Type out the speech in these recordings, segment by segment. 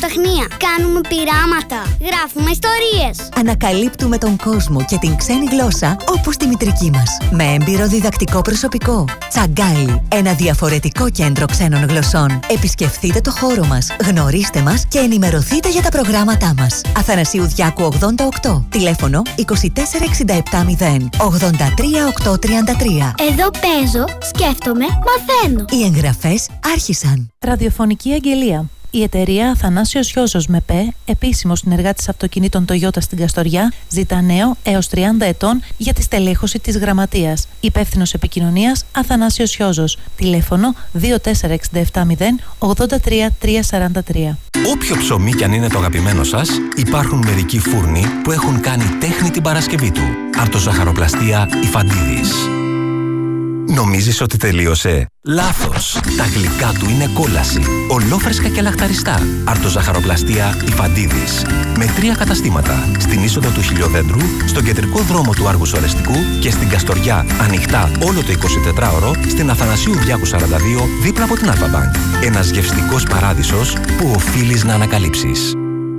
λογοτεχνία. Κάνουμε πειράματα. Γράφουμε ιστορίες. Ανακαλύπτουμε τον κόσμο και την ξένη γλώσσα όπως τη μητρική μας. Με έμπειρο διδακτικό προσωπικό. Τσαγκάλι. Ένα διαφορετικό κέντρο ξένων γλωσσών. Επισκεφτείτε το χώρο μας, γνωρίστε μας και ενημερωθείτε για τα προγράμματά μας. Αθανασίου Διάκου 88. Τηλέφωνο 24670 83833. Εδώ παίζω, σκέφτομαι, μαθαίνω. Οι εγγραφές άρχισαν. Ραδιοφωνική αγγελία. Η εταιρεία Αθανάσιος Γιώζος ΜΕΠΕ, επίσημος συνεργάτης αυτοκινήτων Toyota στην Καστοριά, ζητά νέο έως 30 ετών για τη στελέχωση της γραμματείας. Υπεύθυνος επικοινωνίας Αθανάσιος Γιώζος. Τηλέφωνο 24670 83343. Όποιο ψωμί κι αν είναι το αγαπημένο σας, υπάρχουν μερικοί φούρνοι που έχουν κάνει τέχνη την Παρασκευή του. Αρτοζαχαροπλαστεία Ιφαντίδης. Νομίζεις ότι τελείωσε? Λάθος! Τα γλυκά του είναι κόλαση. Ολόφρεσκα και λαχταριστά. Αρτοζαχαροπλαστεία Ιφαντίδης. Με 3 καταστήματα. Στην είσοδο του Χιλιοδέντρου, στον κεντρικό δρόμο του Άργους Ορεστικού και στην Καστοριά, ανοιχτά όλο το 24ωρο, στην Αθανασίου Διάκου 42, δίπλα από την Αλφα-Μπανκ. Ένας γευστικός παράδεισος που οφείλεις να ανακαλύψεις.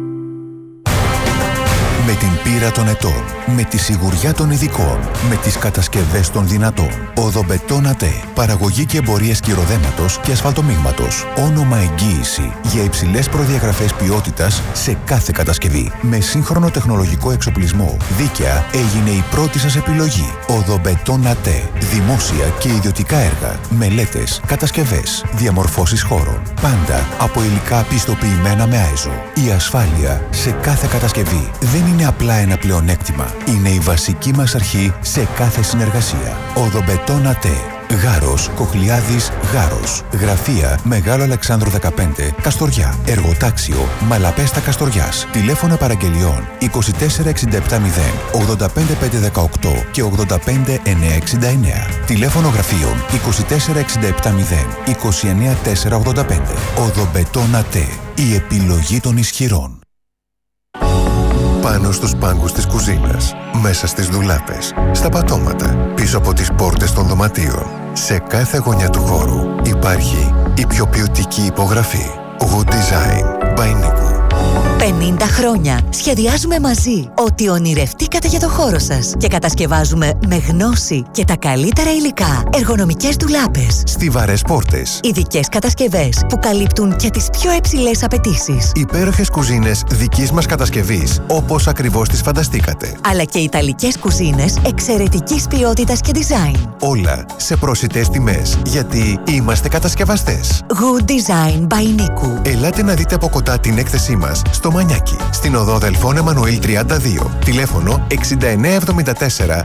Με την πείρα των ετών, με τη σιγουριά των ειδικών, με τις κατασκευές των δυνατών. Οδομπετόν ΑΤΕ. Παραγωγή και εμπορία σκυροδέματος και ασφαλτομίγματος. Όνομα εγγύηση για υψηλές προδιαγραφές ποιότητας σε κάθε κατασκευή. Με σύγχρονο τεχνολογικό εξοπλισμό. Δίκαια έγινε η πρώτη σας επιλογή. Οδομπετόν ΑΤΕ. Δημόσια και ιδιωτικά έργα. Μελέτες, κατασκευές, διαμορφώσεις χώρων. Πάντα από υλικά πιστοποιημένα με ΆΕΖΟ. Η ασφάλεια σε κάθε κατασκευή δεν είναι απλά ένα πλεονέκτημα. Είναι η βασική μας αρχή σε κάθε συνεργασία. Οδομπετόν ΑΤΕ. Γάρος, Κοχλιάδης, Γάρος. Γραφεία Μεγάλο Αλεξάνδρου 15, Καστοριά. Εργοτάξιο Μαλαπέστα Καστοριάς. Τηλέφωνα παραγγελιών 24670 85518 και 85969. Τηλέφωνο γραφείων 24670 29485. Οδομπετόν ΑΤΕ. Η επιλογή των ισχυρών. Πάνω στους πάγκους της κουζίνας, μέσα στις ντουλάπες, στα πατώματα, πίσω από τις πόρτες των δωματίων. Σε κάθε γωνιά του χώρου υπάρχει η πιο ποιοτική υπογραφή. Good Design by Nico. 50 χρόνια σχεδιάζουμε μαζί ό,τι ονειρευτήκατε για το χώρο σας και κατασκευάζουμε με γνώση και τα καλύτερα υλικά εργονομικές ντουλάπες, Στιβαρές πόρτες, ειδικές κατασκευές που καλύπτουν και τις πιο υψηλές απαιτήσεις, υπέροχες κουζίνες δικής μας κατασκευής όπως ακριβώς τις φανταστήκατε, αλλά και ιταλικές κουζίνες εξαιρετικής ποιότητας και design. Όλα σε προσιτές τιμές, γιατί είμαστε κατασκευαστές. Good Design by Nico. Ελάτε να δείτε από κοντά την έκθεσή μας στο Μανιάκι, στην οδό Δελφών Εμμανουήλ 32, τηλέφωνο 6974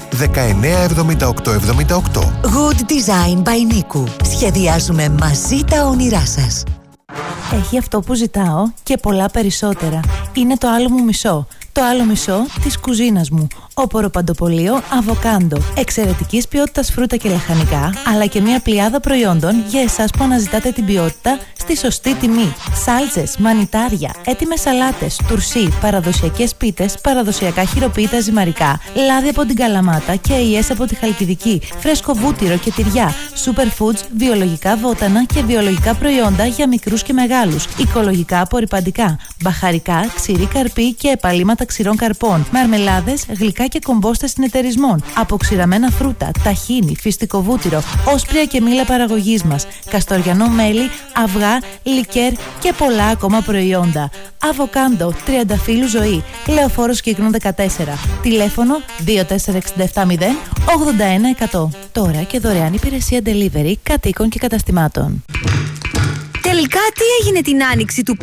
197878. Good Design by Nico. Σχεδιάζουμε μαζί τα όνειρά σας. Έχει αυτό που ζητάω και πολλά περισσότερα. Είναι το άλλο μου μισό. Το άλλο μισό της κουζίνας μου. Όπορο παντοπολείο Αβοκάντο. Εξαιρετικής ποιότητας φρούτα και λαχανικά, αλλά και μια πλειάδα προϊόντων για εσάς που αναζητάτε την ποιότητα στη σωστή τιμή. Σάλτσες, μανιτάρια, έτοιμες σαλάτες, τουρσί, παραδοσιακές πίτες, παραδοσιακά χειροποίητα ζυμαρικά, λάδι από την Καλαμάτα και αειές από τη Χαλκιδική, φρέσκο βούτυρο και τυριά, superfoods, βιολογικά βότανα και βιολογικά προϊόντα για μικρούς και μεγάλους, οικολογικά απορρυπαντικά, μπαχαρικά, ξηρή καρπή και επαλήματα ξηρών καρπών, μαρμελάδες, γλυκά και κομπόστες συνεταιρισμών, αποξηραμένα φρούτα, ταχίνι, φυστικό βούτυρο, όσπρια και μήλα παραγωγής μας, καστοριανό μέλι, αυγά, λικέρ και πολλά ακόμα προϊόντα. Αβοκάντο, Τριανταφύλου Ζωή, Λεωφόρος Κύκνου 14. Τηλέφωνο 24670 81100. Τώρα και δωρεάν υπηρεσία delivery κατοίκων και καταστημάτων. Τελικά τι έγινε την άνοιξη του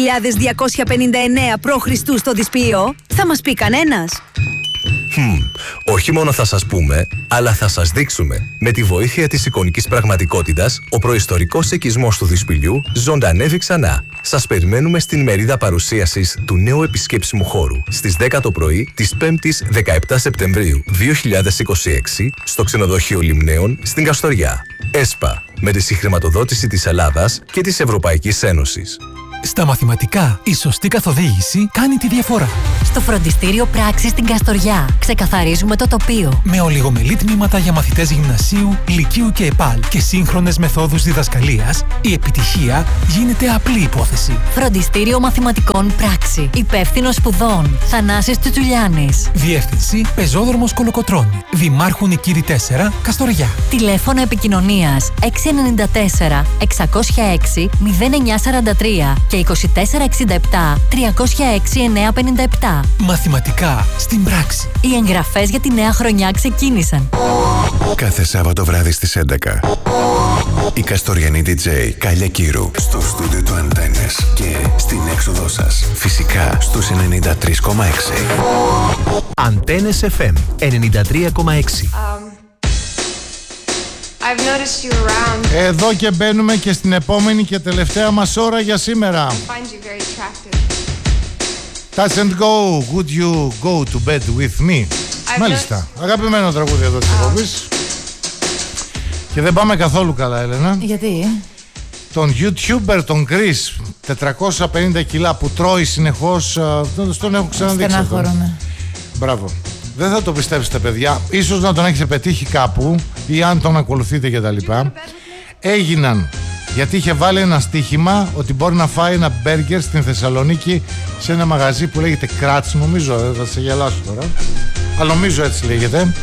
5259 π.Χ. στο Δυσπύο? Θα μας πει κανένας? Όχι μόνο θα σας πούμε, αλλά θα σας δείξουμε. Με τη βοήθεια της εικονικής πραγματικότητας, ο προϊστορικός οικισμός του Δυσπυλιού ζωντανεύει ξανά. Σας περιμένουμε στην ημερίδα παρουσίασης του νέου επισκέψιμου χώρου στις 10 το πρωί της 5ης 17 Σεπτεμβρίου 2026 στο ξενοδοχείο Λιμνέων στην Καστοριά. ΕΣΠΑ, με τη συγχρηματοδότηση της Ελλάδας και της Ευρωπαϊκής Ένωσης. Στα μαθηματικά, η σωστή καθοδήγηση κάνει τη διαφορά. Στο φροντιστήριο Πράξη στην Καστοριά ξεκαθαρίζουμε το τοπίο. Με ολιγομελή τμήματα για μαθητές γυμνασίου, λυκείου και ΕΠΑΛ και σύγχρονες μεθόδους διδασκαλίας, η επιτυχία γίνεται απλή υπόθεση. Φροντιστήριο Μαθηματικών Πράξη. Υπεύθυνος σπουδών Θανάσης Τσουτσουλιάνης. Διεύθυνση Πεζόδρομος Κολοκοτρώνη. Δημάρχου Νικήρη 4, Καστοριά. Τηλέφωνο επικοινωνίας 694 606 0943 και 2467 306 957. Μαθηματικά στην πράξη. Οι εγγραφές για τη νέα χρονιά ξεκίνησαν. Κάθε Σάββατο βράδυ στις 11. Η Καστοριανή DJ Κάλια Κύρου στο στούντιο του Αντένες και στην έξοδό σας. Φυσικά στους 93,6. Αντένες FM 93,6. Εδώ και μπαίνουμε και στην επόμενη και τελευταία μας ώρα για σήμερα. Touch and go, would you go to bed with me? Μάλιστα, αγαπημένο τραγούδι εδώ της εκπομπής. Και δεν πάμε καθόλου καλά, Έλενα. Γιατί? Τον YouTuber, τον Chris, 450 κιλά που τρώει συνεχώς, τον έχω ξαναδείξει. Στενάχωρο, ναι. Μπράβο. Δεν θα το πιστέψετε, παιδιά. Ίσως να τον έχετε πετύχει κάπου ή αν τον ακολουθείτε κτλ. Έγιναν γιατί είχε βάλει ένα στοίχημα ότι μπορεί να φάει ένα μπέργκερ στην Θεσσαλονίκη σε ένα μαγαζί που λέγεται Kratz, νομίζω. Θα σε γελάσω τώρα, αλλά νομίζω έτσι λέγεται.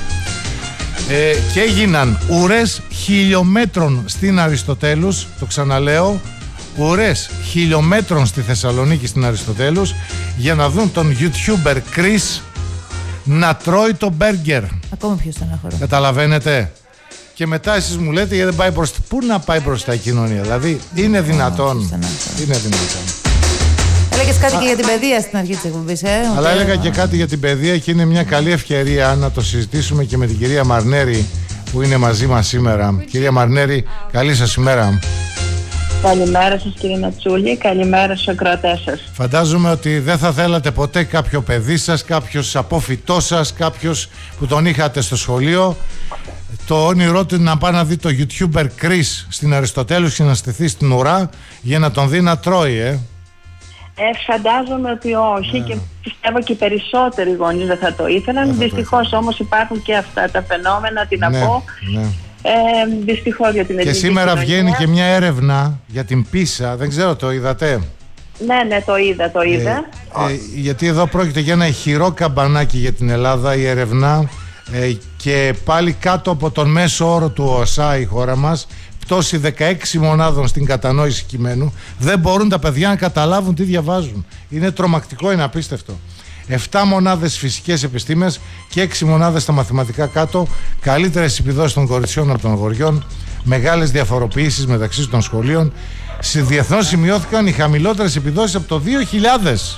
Και έγιναν ουρές χιλιόμετρων στην Αριστοτέλους, το ξαναλέω, ουρές χιλιόμετρων στη Θεσσαλονίκη στην Αριστοτέλους για να δουν τον YouTuber Chris να τρώει το μπέργκερ. Ακόμα πιο στενάχωρο. Καταλαβαίνετε? Και μετά εσείς μου λέτε γιατί δεν πάει μπροστά. Πού να πάει μπροστά η κοινωνία? Δηλαδή είναι δυνατόν? Είναι δυνατόν? Έλεγες κάτι και για την παιδεία στην αρχή της εκπομπής, Αλλά έλεγα και κάτι για την παιδεία και είναι μια καλή ευκαιρία να το συζητήσουμε και με την κυρία Μαρνέρη που είναι μαζί μας σήμερα. Κυρία Μαρνέρη, καλή σας ημέρα. Καλημέρα σας κύριε Νατσούλη, καλημέρα στους ακροατές σας. Φαντάζομαι ότι δεν θα θέλατε ποτέ κάποιο παιδί σας, κάποιος απόφοιτός σας, κάποιος που τον είχατε στο σχολείο, το όνειρό του να πάει να δει το YouTuber Chris στην Αριστοτέλους και να στηθεί στην ουρά για να τον δει να τρώει, Φαντάζομαι ότι όχι, και πιστεύω και οι περισσότεροι γονείς δεν θα το ήθελαν. Δυστυχώς όμως υπάρχουν και αυτά τα φαινόμενα, τι να πω. Ναι. Δυστυχώς για την ελληνική Και σήμερα κοινωνία. βγαίνει και μια έρευνα για την PISA, δεν ξέρω, το είδατε? Ναι, το είδα. Γιατί εδώ πρόκειται για ένα ηχηρό καμπανάκι για την Ελλάδα η έρευνα, και πάλι κάτω από τον μέσο όρο του ΟΣΑ η χώρα μας, πτώση 16 μονάδων στην κατανόηση κειμένου. Δεν μπορούν τα παιδιά να καταλάβουν τι διαβάζουν. Είναι τρομακτικό, είναι απίστευτο. 7 μονάδες φυσικές επιστήμες και 6 μονάδες στα μαθηματικά κάτω. Καλύτερες επιδόσεις των κοριτσιών από των αγοριών. Μεγάλες διαφοροποιήσεις μεταξύ των σχολείων. Διεθνώς σημειώθηκαν οι χαμηλότερες επιδόσεις από το 2000.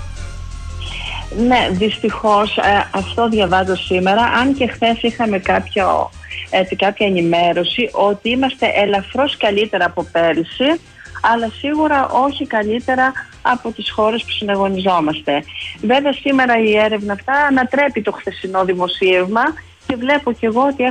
Ναι, δυστυχώς αυτό διαβάζω σήμερα. Αν και χθες είχαμε κάποια ενημέρωση ότι είμαστε ελαφρώς καλύτερα από πέρυσι, αλλά σίγουρα όχι καλύτερα από τις χώρες που συναγωνιζόμαστε. Βέβαια σήμερα η έρευνα αυτά ανατρέπει το χθεσινό δημοσίευμα και βλέπω και εγώ ότι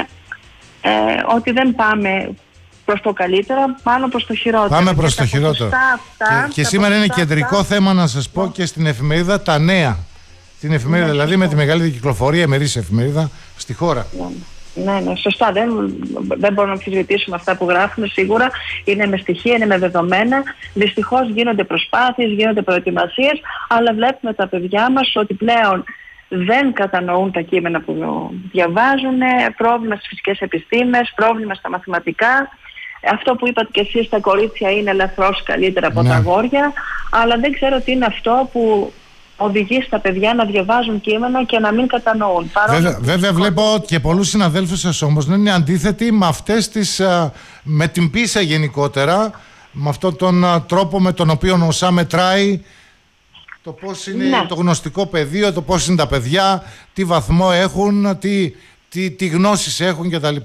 ότι δεν πάμε προς το καλύτερο, πάνω προς το χειρότερο. Πάμε προς το χειρότερο. Και σήμερα είναι κεντρικό θέμα, να σας πω, και στην εφημερίδα Τα Νέα. Την εφημερίδα, δηλαδή με τη μεγαλύτερη κυκλοφορία ημερήσια εφημερίδα στη χώρα. Ναι, σωστά. Δεν μπορούμε να αμφισβητήσουμε αυτά που γράφουν. Σίγουρα είναι με στοιχεία, είναι με δεδομένα. Δυστυχώς γίνονται προσπάθειες, γίνονται προετοιμασίες, αλλά βλέπουμε τα παιδιά μας ότι πλέον δεν κατανοούν τα κείμενα που διαβάζουν. Πρόβλημα στις φυσικές επιστήμες, πρόβλημα στα μαθηματικά. Αυτό που είπατε και εσείς, τα κορίτσια είναι ελαφρώς καλύτερα από τα αγόρια, αλλά δεν ξέρω τι είναι αυτό που οδηγεί στα παιδιά να διαβάζουν κείμενα και να μην κατανοούν. Βέβαια βλέπω και πολλούς συναδέλφους σας όμως να είναι αντίθετοι με αυτές με την PISA γενικότερα, με αυτόν τον τρόπο με τον οποίο ο ΩΣΑ μετράει το πώς είναι το γνωστικό πεδίο, το πώς είναι τα παιδιά, τι βαθμό έχουν, τι γνώσεις έχουν κτλ.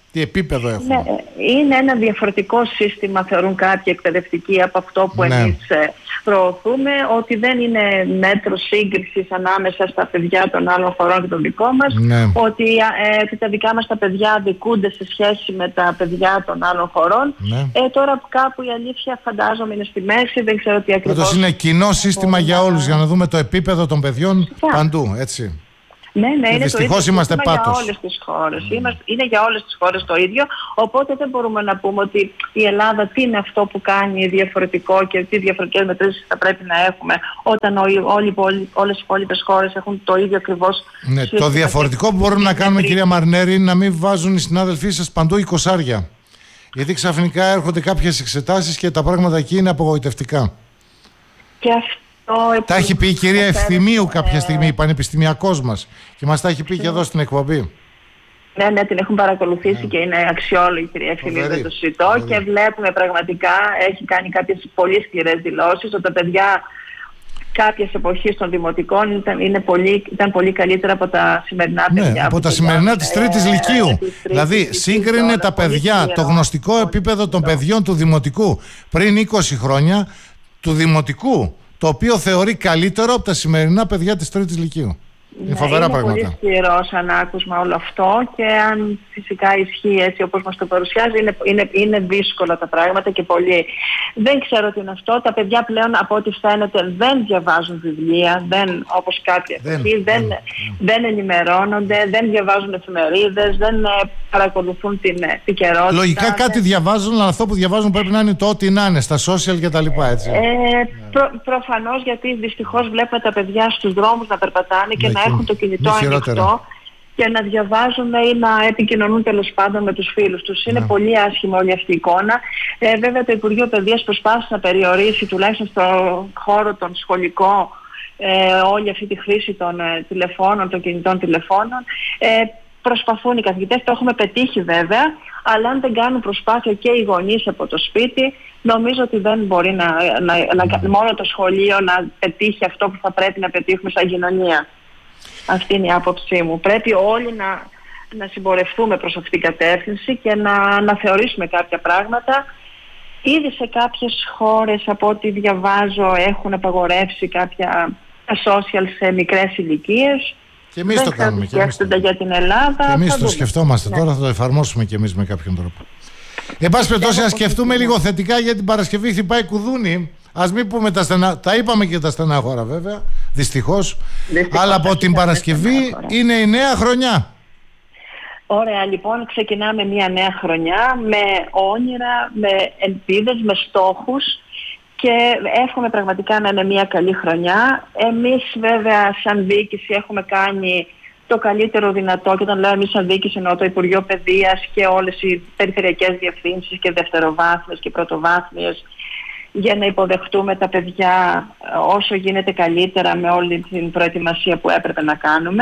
Τι επίπεδο έχουμε? Ναι, είναι ένα διαφορετικό σύστημα, θεωρούν κάποιοι εκπαιδευτικοί, από αυτό που εμείς προωθούμε, ότι δεν είναι μέτρο σύγκρισης ανάμεσα στα παιδιά των άλλων χωρών και των δικών μας, ότι τα δικά μας τα παιδιά αδικούνται σε σχέση με τα παιδιά των άλλων χωρών. Τώρα κάπου η αλήθεια φαντάζομαι είναι στη μέση, δεν ξέρω τι ακριβώς. Πάντως είναι κοινό σύστημα για όλους, για να δούμε το επίπεδο των παιδιών παντού, έτσι. Ναι, είναι δυστυχώς το ίδιο είμαστε πάτος. για όλες τις χώρες. Είναι για όλες τις χώρες το ίδιο, οπότε δεν μπορούμε να πούμε ότι η Ελλάδα τι είναι αυτό που κάνει διαφορετικό και τι διαφορετικές μετρήσεις θα πρέπει να έχουμε, όταν όλες οι υπόλοιπες χώρες έχουν το ίδιο ακριβώς. Ναι, το διαφορετικό που μπορούμε να κάνουμε, κυρία Μαρνέρη, είναι να μην βάζουν οι συνάδελφοί σας παντού 20. Γιατί ξαφνικά έρχονται κάποιες εξετάσεις και τα πράγματα εκεί είναι απογοητευτικά. Και αυτό τα έχει πει η κυρία Ευθυμίου κάποια στιγμή, η πανεπιστημιακός μας, και μας τα έχει πει και εδώ στην εκπομπή. Ναι, την έχουν παρακολουθήσει και είναι αξιόλογη η κυρία Ευθυμίου, δεν το συζητώ, και βλέπουμε πραγματικά, έχει κάνει κάποιες πολύ σκληρές δηλώσεις, ότι τα παιδιά κάποιες εποχές των δημοτικών ήταν πολύ καλύτερα από τα σημερινά παιδιά. Ναι, από τα σημερινά της τρίτης λυκείου. Δηλαδή, σύγκρινε τα παιδιά, το γνωστικό επίπεδο των παιδιών του δημοτικού πριν 20 χρόνια, του δημοτικού, το οποίο θεωρεί καλύτερο από τα σημερινά παιδιά της τρίτης λυκείου. Είναι φοβερά πράγματα. Είναι πολύ σκληρό σαν άκουσμα όλο αυτό, και αν φυσικά ισχύει έτσι όπως μας το παρουσιάζει, είναι δύσκολα τα πράγματα και πολύ. Δεν ξέρω τι είναι αυτό. Τα παιδιά πλέον, από ό,τι φαίνεται, δεν διαβάζουν βιβλία, όπως κάποιοι δεν ενημερώνονται, δεν διαβάζουν εφημερίδες, δεν παρακολουθούν την επικαιρότητα. Λογικά κάτι διαβάζουν, αλλά αυτό που διαβάζουν πρέπει να είναι το ό,τι να είναι, στα social κτλ. Προφανώς, γιατί δυστυχώς βλέπουμε τα παιδιά στους δρόμους να περπατάνε και να έχουν το κινητό ανοιχτό και να διαβάζουν ή να επικοινωνούν τέλος πάντων με τους φίλους τους. Είναι πολύ άσχημη όλη αυτή η εικόνα. Βέβαια το Υπουργείο Παιδείας προσπάθησε να περιορίσει, τουλάχιστον στο χώρο των σχολικών, όλη αυτή τη χρήση των τηλεφώνων, των κινητών τηλεφώνων. Προσπαθούν οι καθηγητές, το έχουμε πετύχει βέβαια, αλλά αν δεν κάνουν προσπάθεια και οι γονείς από το σπίτι, νομίζω ότι δεν μπορεί μόνο το σχολείο να πετύχει αυτό που θα πρέπει να πετύχουμε σαν κοινωνία. Αυτή είναι η άποψή μου. Πρέπει όλοι να συμπορευτούμε προς αυτήν την κατεύθυνση και να αναθεωρήσουμε κάποια πράγματα. Ήδη σε κάποιες χώρες, από ό,τι διαβάζω, έχουν απαγορεύσει κάποια social σε μικρές ηλικίες. Και εμείς το κάνουμε. Για την Ελλάδα. Και εμείς το σκεφτόμαστε. Τώρα θα το εφαρμόσουμε και εμείς με κάποιον τρόπο. Εν πάση περιπτώσει, να σκεφτούμε λίγο θετικά, για την Παρασκευή χτυπάει κουδούνι. Ας μην πούμε τα στενά. Τα είπαμε και τα στενάχωρα βέβαια, δυστυχώς. Αλλά από την Παρασκευή είναι η νέα χρονιά. Ωραία, λοιπόν, ξεκινάμε μια νέα χρονιά με όνειρα, με ελπίδες, με στόχους, και εύχομαι πραγματικά να είναι μια καλή χρονιά. Εμείς βέβαια σαν διοίκηση έχουμε κάνει το καλύτερο δυνατό, και όταν λέω εμείς σαν διοίκηση εννοώ το Υπουργείο Παιδείας και όλες οι περιφερειακές διευθύνσεις και δευτεροβάθμιες και πρωτοβάθμιες, για να υποδεχτούμε τα παιδιά όσο γίνεται καλύτερα με όλη την προετοιμασία που έπρεπε να κάνουμε.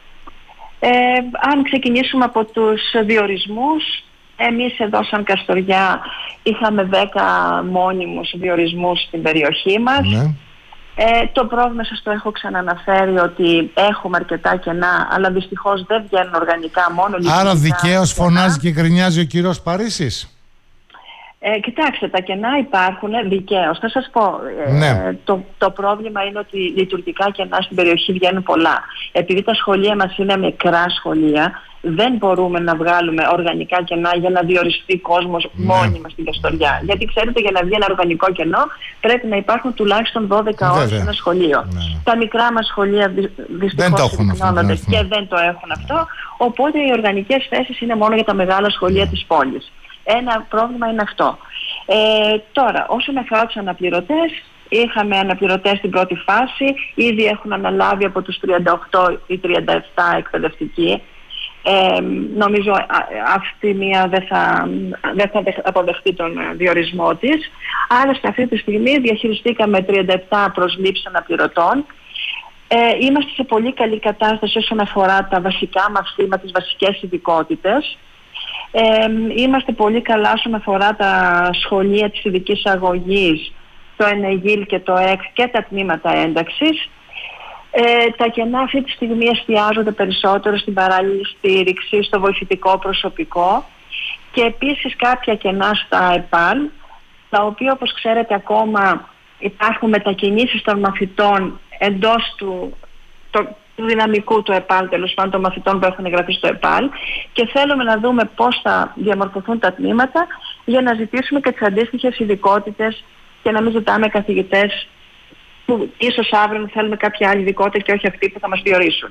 Αν ξεκινήσουμε από τους διορισμούς, εμείς εδώ σαν Καστοριά είχαμε 10 μόνιμους διορισμούς στην περιοχή μας. Το πρόβλημα, σας το έχω ξαναναφέρει, ότι έχουμε αρκετά κενά, αλλά δυστυχώς δεν βγαίνουν οργανικά, μόνο λειτουργικά. Άρα δικαίως φωνάζει και γκρινιάζει ο κύριος Παρίσης. Κοιτάξτε, τα κενά υπάρχουν δικαίως. Θα σας πω, το πρόβλημα είναι ότι λειτουργικά κενά στην περιοχή βγαίνουν πολλά. Επειδή τα σχολεία μας είναι μικρά σχολεία, δεν μπορούμε να βγάλουμε οργανικά κενά για να διοριστεί κόσμος μόνιμα στην Καστοριά. Γιατί ξέρετε, για να βγει ένα οργανικό κενό πρέπει να υπάρχουν τουλάχιστον 12 ώρες σε ένα σχολείο. Τα μικρά μας σχολεία δυστυχώς επικοινώνονται και δεν το έχουν αυτό. Οπότε οι οργανικές θέσεις είναι μόνο για τα μεγάλα σχολεία της πόλης. Ένα πρόβλημα είναι αυτό. Τώρα, όσον αφορά τους αναπληρωτές, είχαμε αναπληρωτές στην πρώτη φάση, ήδη έχουν αναλάβει από τους 38 ή 37 εκπαιδευτικοί. Νομίζω αυτή μία δεν θα αποδεχτεί τον διορισμό της. Άρα σε αυτή τη στιγμή διαχειριστήκαμε 37 προσλήψεις αναπληρωτών. Είμαστε σε πολύ καλή κατάσταση όσον αφορά τα βασικά μαθήματα, τις βασικές ειδικότητες. Είμαστε πολύ καλά όσον αφορά τα σχολεία της ειδικής αγωγής, το ΕΝΕΓΙΛ και το ΕΚ και τα τμήματα ένταξης. Τα κενά αυτή τη στιγμή εστιάζονται περισσότερο στην παράλληλη στήριξη, στο βοηθητικό προσωπικό. και επίσης κάποια κενά στα ΕΠΑΛ, τα οποία όπως ξέρετε ακόμα υπάρχουν μετακινήσεις των μαθητών εντός του δυναμικού του ΕΠΑΛ, τέλος πάντων των μαθητών που έχουν εγγραφεί στο ΕΠΑΛ, και θέλουμε να δούμε πώς θα διαμορφωθούν τα τμήματα για να ζητήσουμε και τις αντίστοιχες ειδικότητες και να μην ζητάμε καθηγητές που ίσως αύριο θέλουμε κάποια άλλη ειδικότητα και όχι αυτοί που θα μας διορίσουν.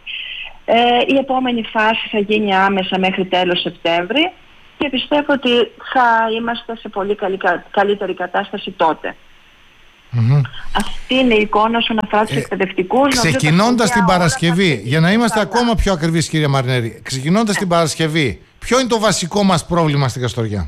Η επόμενη φάση θα γίνει άμεσα μέχρι τέλος Σεπτέμβρη και πιστεύω ότι θα είμαστε σε πολύ καλύτερη κατάσταση τότε. Αυτή είναι η εικόνα όσον αφορά τους εκπαιδευτικούς. Ξεκινώντας την Παρασκευή, για να είμαστε ακόμα πιο ακριβείς, κυρία Μαρινέρη, ξεκινώντας την Παρασκευή, ποιο είναι το βασικό μας πρόβλημα στην Καστοριά?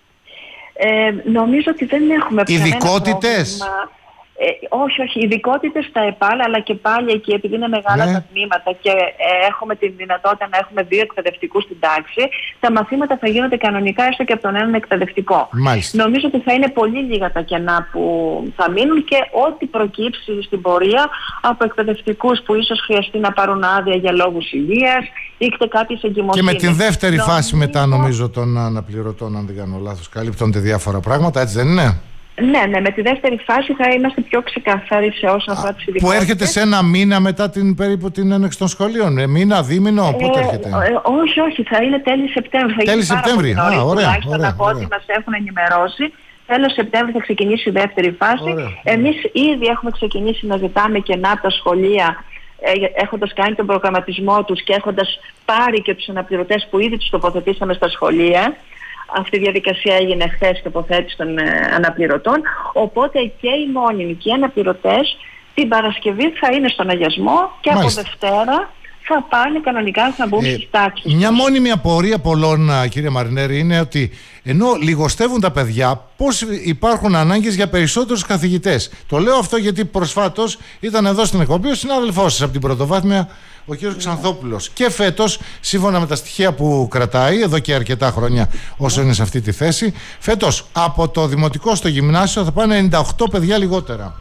Νομίζω ότι δεν έχουμε ειδικότητες. Όχι, ειδικότητες στα ΕΠΑΛ, αλλά και πάλι εκεί, επειδή είναι μεγάλα τα τμήματα και έχουμε τη δυνατότητα να έχουμε 2 εκπαιδευτικούς στην τάξη, τα μαθήματα θα γίνονται κανονικά έστω και από τον έναν εκπαιδευτικό. Μάλιστα. Νομίζω ότι θα είναι πολύ λίγα τα κενά που θα μείνουν και ό,τι προκύψει στην πορεία από εκπαιδευτικούς που ίσως χρειαστεί να πάρουν άδεια για λόγους υγείας ή κάποιες εγκυμοσύνες. Και με την δεύτερη φάση μετά, νομίζω, των αναπληρωτών, αν δεν κάνω λάθος, καλύπτονται διάφορα πράγματα, έτσι δεν είναι? Ναι, με τη δεύτερη φάση θα είμαστε πιο ξεκαθαροί σε όσον αφορά τις ειδικότητες. Που έρχεται σε ένα μήνα μετά περίπου την έναρξη των σχολείων, μήνα, δίμηνο, πότε έρχεται? Όχι, θα είναι τέλη Σεπτέμβρη. Τέλη Σεπτέμβρη, ωραία. Από ό,τι μας έχουν ενημερώσει, τέλος Σεπτέμβρη θα ξεκινήσει η δεύτερη φάση. Εμείς ήδη έχουμε ξεκινήσει να ζητάμε κενά από τα σχολεία, έχοντας κάνει τον προγραμματισμό τους και έχοντας πάρει και τους αναπληρωτές που ήδη τους τοποθετήσαμε στα σχολεία. Αυτή η διαδικασία έγινε χθες, τοποθέτηση των αναπληρωτών. Οπότε και οι μόνιμοι και οι αναπληρωτές την Παρασκευή θα είναι στον αγιασμό και Μάλιστα. από Δευτέρα θα πάνε κανονικά, θα μπουν στις τάξεις. Μια μόνιμη απορία πολλών, κύριε Μαρινέρη, είναι ότι ενώ λιγοστεύουν τα παιδιά, πώς υπάρχουν ανάγκες για περισσότερους καθηγητές. Το λέω αυτό γιατί προσφάτως ήταν εδώ στην εκπομπή ο συνάδελφός σας από την πρωτοβάθμια, ο κ. Ξανθόπουλος. Και φέτος, σύμφωνα με τα στοιχεία που κρατάει εδώ και αρκετά χρόνια όσο είναι σε αυτή τη θέση, φέτος από το δημοτικό στο γυμνάσιο θα πάνε 98 παιδιά λιγότερα.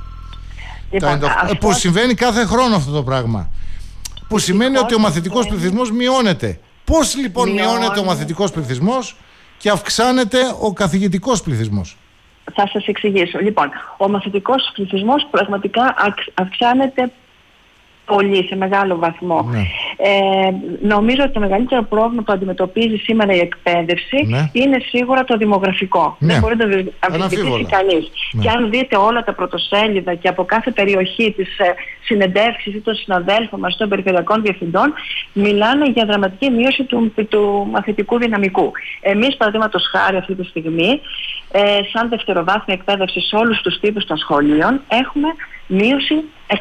Που συμβαίνει κάθε χρόνο αυτό το πράγμα. Που σημαίνει ότι ο μαθητικός πληθυσμός μειώνεται. Πώς λοιπόν μειώνεται ο μαθητικός πληθυσμός και αυξάνεται ο καθηγητικός πληθυσμός? Θα σας εξηγήσω. Λοιπόν, ο μαθητικός πληθυσμός πραγματικά αυξάνεται πολύ, σε μεγάλο βαθμό. Ναι. Νομίζω ότι το μεγαλύτερο πρόβλημα που αντιμετωπίζει σήμερα η εκπαίδευση είναι σίγουρα το δημογραφικό. Ναι. Δεν μπορεί να το αμφισβητήσει κανείς. Ναι. Και αν δείτε όλα τα πρωτοσέλιδα και από κάθε περιοχή της συνεντεύξεις ή των συναδέλφων μας των περιφερειακών διευθυντών, μιλάνε για δραματική μείωση του μαθητικού δυναμικού. Εμείς, παραδείγματος χάρη, αυτή τη στιγμή, σαν δευτεροβάθμια εκπαίδευση σε όλους τους τύπους των σχολείων, έχουμε μείωση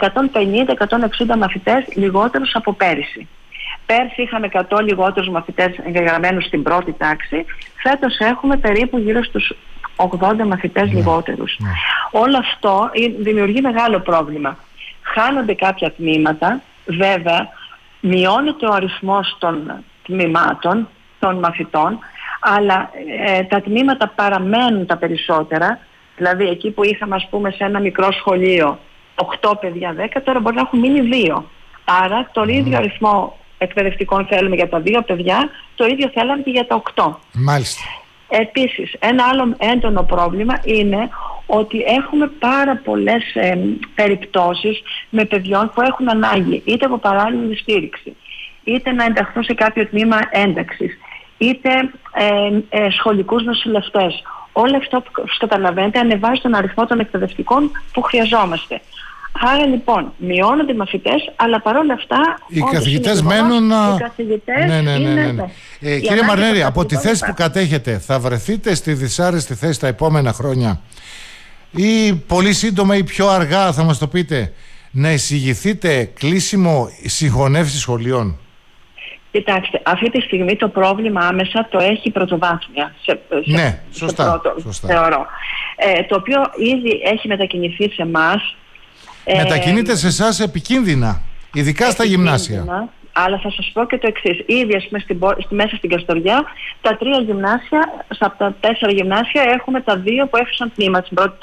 150-160 μαθητές λιγότερους από πέρυσι. Πέρσι είχαμε 100 λιγότερους μαθητές εγγεγραμμένους στην πρώτη τάξη. Φέτος έχουμε περίπου γύρω στους 80 μαθητές λιγότερους. Όλο αυτό δημιουργεί μεγάλο πρόβλημα. Χάνονται κάποια τμήματα, βέβαια μειώνεται ο αριθμός των τμήματων, των μαθητών, αλλά τα τμήματα παραμένουν τα περισσότερα. Δηλαδή εκεί που είχαμε, ας πούμε, σε ένα μικρό σχολείο 8 παιδιά, 10, τώρα μπορεί να έχουν μείνει 2. Άρα τον ίδιο αριθμό εκπαιδευτικών θέλουμε για τα 2 παιδιά, το ίδιο θέλαμε και για τα 8. Μάλιστα. Επίσης, ένα άλλο έντονο πρόβλημα είναι ότι έχουμε πάρα πολλές περιπτώσεις με παιδιών που έχουν ανάγκη είτε από παράλληλη στήριξη, είτε να ενταχθούν σε κάποιο τμήμα ένταξης, είτε σχολικούς νοσηλευτές. Όλο αυτό που καταλαβαίνετε ανεβάζει τον αριθμό των εκπαιδευτικών που χρειαζόμαστε. Άρα λοιπόν μειώνονται οι μαθητές, αλλά παρόλα αυτά οι καθηγητές μένουν. Οι καθηγητές ναι. Κύριε Μαρινέρη, από τη θέση που κατέχετε θα βρεθείτε στη δυσάρεστη θέση τα επόμενα χρόνια ή πολύ σύντομα ή πιο αργά, θα μας το πείτε, να εισηγηθείτε κλείσιμο συγχωνεύσης σχολείων? Κοιτάξτε, αυτή τη στιγμή το πρόβλημα άμεσα το έχει η πρωτοβάθμια. Ναι, σωστά. Θεωρώ. Το οποίο ήδη έχει μετακινηθεί σε εμάς. Μετακινείται σε εσάς επικίνδυνα, ειδικά στα γυμνάσια. Αλλά θα σας πω και το εξής. Ήδη, ας πούμε, μέσα στην Καστοριά, τα 3 γυμνάσια, από τα 4 γυμνάσια έχουμε τα 2 που έφτιαξαν τμήμα στην πρώτη τάξη.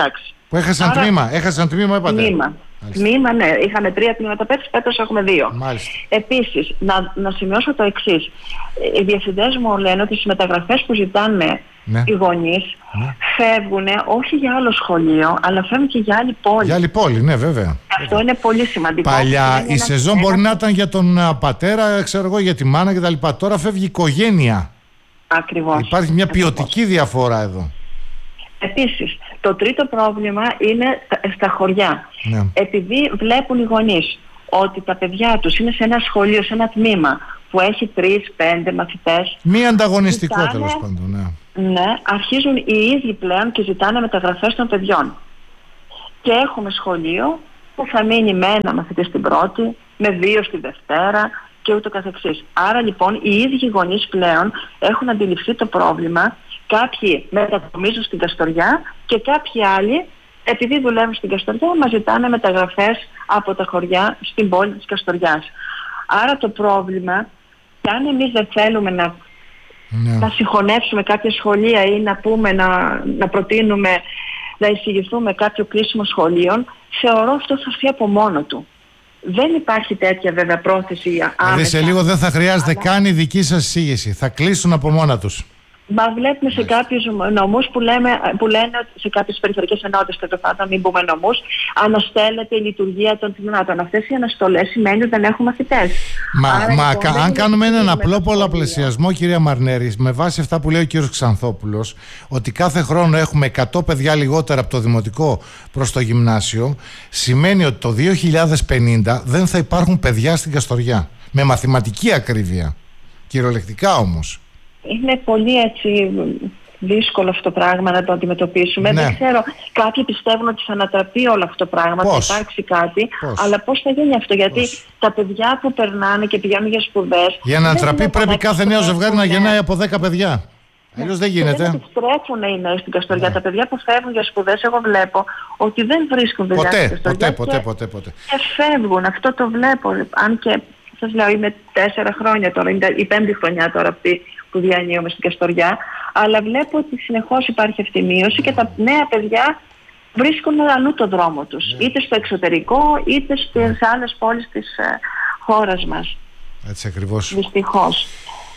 Που έχασαν τμήμα, είπατε. Τμήμα, ναι. Είχαμε 3 τμήματα πέρσι, φέτος έχουμε 2. Μάλιστα. Επίσης, να σημειώσω το εξής. Οι διευθυντές μου λένε ότι στις μεταγραφές που ζητάνε οι γονείς φεύγουν όχι για άλλο σχολείο, αλλά φεύγουν και για άλλη πόλη. Για άλλη πόλη, ναι, βέβαια. Αυτό είναι πολύ σημαντικό. Παλιά η σεζόν μπορεί να ήταν για τον πατέρα, ξέρω εγώ, για τη μάνα κτλ. Τώρα φεύγει η οικογένεια. Ακριβώς. Υπάρχει μια ποιοτική διαφορά εδώ. Επίσης, το τρίτο πρόβλημα είναι στα χωριά. Ναι. Επειδή βλέπουν οι γονείς ότι τα παιδιά τους είναι σε ένα σχολείο, σε ένα τμήμα που έχει 3-5 μαθητές. Μη ανταγωνιστικό τέλος πάντων. Ναι, αρχίζουν οι ίδιοι πλέον και ζητάνε μεταγραφές των παιδιών. Και έχουμε σχολείο που θα μείνει με 1 μαθητή στην πρώτη, με 2 στη Δευτέρα και ούτω καθεξής. Άρα λοιπόν οι ίδιοι γονείς πλέον έχουν αντιληφθεί το πρόβλημα. Κάποιοι μετακομίζουν στην Καστοριά και κάποιοι άλλοι, επειδή δουλεύουν στην Καστοριά, μας ζητάνε μεταγραφές από τα χωριά στην πόλη της Καστοριάς. Άρα το πρόβλημα, και αν εμείς δεν θέλουμε να συγχωνεύσουμε κάποια σχολεία ή να πούμε, να προτείνουμε, να εισηγηθούμε κάποιο κλείσιμο σχολείων, θεωρώ αυτό θα φύγει από μόνο του. Δεν υπάρχει τέτοια βέβαια πρόθεση άμεσα. Δηλαδή σε λίγο δεν θα χρειάζεται καν η δική σας εισήγηση. Θα κλείσουν από μόνα τους. Μα βλέπουμε σε κάποιους νομούς που λένε σε κάποιες περιφερειακές ενότητες, κατά πάντα μην πούμε νομούς, αναστέλλεται η λειτουργία των τμήματων. Αυτές οι αναστολές σημαίνει ότι δεν έχουν μαθητές. Αν κάνουμε έναν απλό πολλαπλασιασμό, κυρία Μαρνέρη, με βάση αυτά που λέει ο κύριος Ξανθόπουλος, ότι κάθε χρόνο έχουμε 100 παιδιά λιγότερα από το δημοτικό προς το γυμνάσιο, σημαίνει ότι το 2050 δεν θα υπάρχουν παιδιά στην Καστοριά. Με μαθηματική ακρίβεια. Κυριολεκτικά όμως. Είναι πολύ έτσι δύσκολο αυτό το πράγμα να το αντιμετωπίσουμε. Ναι. Δεν ξέρω, κάποιοι πιστεύουν ότι θα ανατραπεί όλο αυτό το πράγμα, θα υπάρξει κάτι, αλλά πώς θα γίνει αυτό, γιατί τα παιδιά που περνάνε και πηγαίνουν για σπουδές... Για να ανατραπεί πρέπει κάθε νέο ζευγάρι να γεννάει από 10 παιδιά. Αλλιώς δεν γίνεται. Δεν επιστρέφουν οι νέοι στην Καστοριά. Τα παιδιά που φεύγουν για σπουδές, εγώ βλέπω ότι δεν βρίσκουν δουλειά στην Καστοριά. Ποτέ. Και φεύγουν, αυτό το βλέπω. Αν και σας λέω, είμαι 4 χρόνια τώρα, είναι η 5η χρονιά τώρα αυτή που διανύομαι στην Καστοριά, αλλά βλέπω ότι συνεχώς υπάρχει αυτή η μείωση και τα νέα παιδιά βρίσκουν αλλού το δρόμο τους, είτε στο εξωτερικό είτε στις άλλες πόλεις της χώρας μας. Έτσι ακριβώς. Δυστυχώς.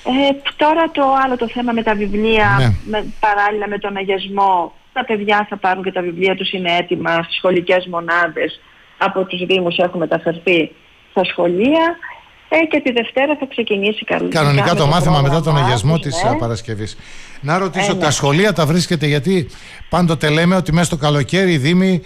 Τώρα το άλλο το θέμα με τα βιβλία, παράλληλα με τον αγιασμό, τα παιδιά θα πάρουν και τα βιβλία τους, είναι έτοιμα στις σχολικές μονάδες, από τους Δήμους έχουν μεταφερθεί στα σχολεία. Και τη Δευτέρα θα ξεκινήσει κανονικά το μάθημα μετά τον αγιασμό της Παρασκευής. Να ρωτήσω, τα σχολεία τα βρίσκεται, γιατί πάντοτε λέμε ότι μέσα στο καλοκαίρι οι Δήμοι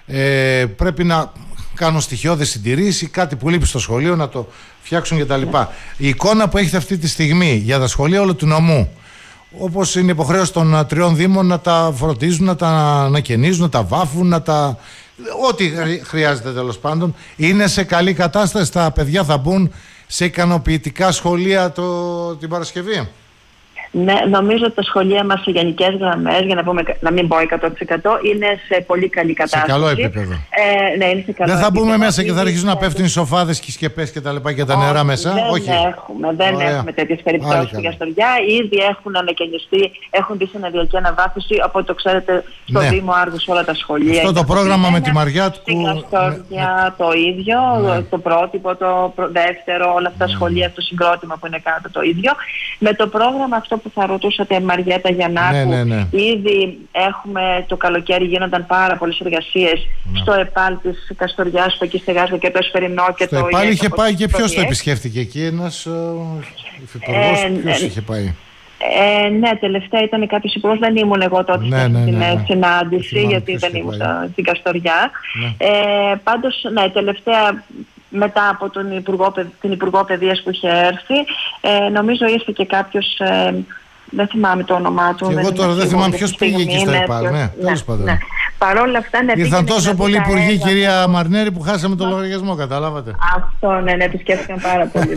πρέπει να κάνουν στοιχειώδες συντηρήσεις, κάτι που λείπει στο σχολείο να το φτιάξουν κτλ. Η εικόνα που έχετε αυτή τη στιγμή για τα σχολεία όλου του νομού, όπως είναι υποχρέωση των 3 Δήμων να τα φροντίζουν, να τα ανακαινίζουν, να τα βάφουν, ό,τι χρειάζεται τέλος πάντων, είναι σε καλή κατάσταση? Τα παιδιά θα μπουν σε ικανοποιητικά σχολεία την Παρασκευή? Ναι, νομίζω ότι τα σχολεία μας σε γενικές γραμμές, για να μην πω 100%, είναι σε πολύ καλή κατάσταση. Σε καλό επίπεδο. Ναι, είναι σε καλό δεν θα μπούμε επίπεδο. μέσα και θα αρχίσουν να πέφτουν οι σοφάδες και οι σκεπές και τα λοιπά και τα νερά μέσα? Δεν έχουμε τέτοιες περιπτώσεις στην Καστοριά. Ήδη έχουν ανακαινιστεί, έχουν μπει σε ενεργειακή αναβάθμιση, οπότε το ξέρετε στο Δήμο Άργους όλα τα σχολεία. Αυτό το πρόγραμμα με τη Μαριάτ στην Καστοριά το ίδιο, το πρότυπο, το δεύτερο, όλα αυτά τα σχολεία, το συγκρότημα που είναι κάτω το ίδιο. Με το πρόγραμμα αυτό που θα ρωτούσατε, Μαριέτα Γιαννάκου, ήδη έχουμε, το καλοκαίρι γίνονταν πάρα πολλές εργασίες στο ΕΠΑΛ της Καστοριάς, που εκεί στεγάζεται και το Εσπερινό και το ΕΠΑΛ είχε πάει και ποιος το επισκέφτηκε εκεί? Ένας υφυπουργός? Ποιος είχε πάει? Ναι, τελευταία ήταν κάποιος υπουργός, δεν ήμουν εγώ τότε στην συνάντηση, γιατί δεν ήμουν στην Καστοριά. Πάντως, ναι, τελευταία, μετά από την Υπουργό Παιδείας που είχε έρθει, νομίζω ήρθε και κάποιος, δεν θυμάμαι το όνομά του. Και εγώ τώρα δεν θυμάμαι ποιος πήγε εκεί στο ΕΠΑΛ. τέλος πάντων. Παρόλα αυτά, ήρθαν τόσο πολλοί υπουργοί, κυρία Μαρνέρη, που χάσαμε τον λογαριασμό, καταλάβατε. Αυτό, ναι, επισκέφθηκαν πάρα πολύ.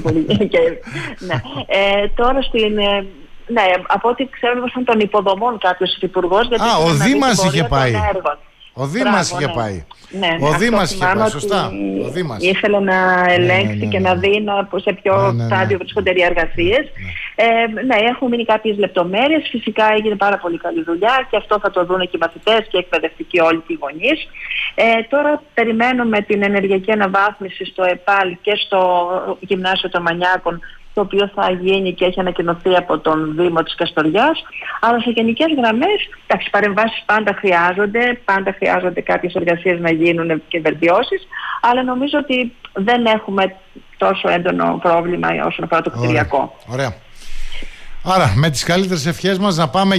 Τώρα ναι, από ό,τι ξέρω, ήμασταν των υποδομών κάποιος υπουργός. Ο Δήμας είχε πάει. Ο Δήμας είχε πάει. Ο Δήμας είχε πάει, σωστά. Ήθελε να ελέγξει και να δει σε ποιο στάδιο βρίσκονται οι εργασίες. Ναι, έχουν μείνει κάποιες λεπτομέρειες. Φυσικά έγινε πάρα πολύ καλή δουλειά και αυτό θα το δουν και οι μαθητές και οι εκπαιδευτικοί, όλοι οι γονείς. Τώρα περιμένουμε την ενεργειακή αναβάθμιση στο ΕΠΑΛ και στο Γυμνάσιο των Μανιάκων, το οποίο θα γίνει και έχει ανακοινωθεί από τον Δήμο της Καστοριάς. Αλλά σε γενικές γραμμές, παρεμβάσεις πάντα χρειάζονται κάποιες εργασίες να γίνουν και βελτιώσεις, αλλά νομίζω ότι δεν έχουμε τόσο έντονο πρόβλημα όσον αφορά το κτηριακό. Ωραία. Άρα, με τις καλύτερες ευχές μας να πάμε